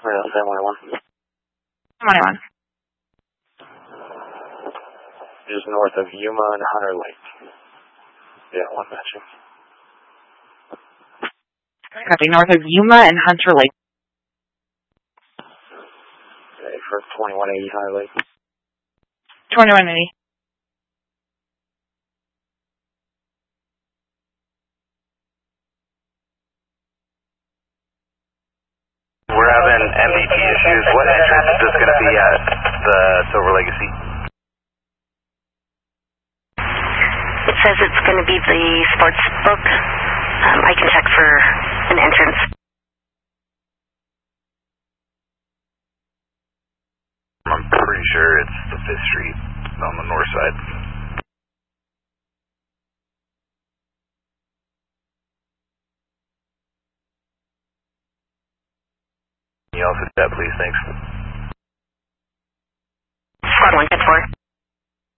711. 21. Just north of Yuma and Hunter Lake. Yeah, one matching. Copy, north of Yuma and Hunter Lake. Okay, for 2180 Hunter Lake. 2180. We're having MVP issues. What entrance is this going to be at the Silver Legacy? It says it's going to be the sports book. I can check for an entrance. I'm pretty sure it's the 5th Street on the north side. Can you also do that, please? Thanks. Squad 1, 10-4.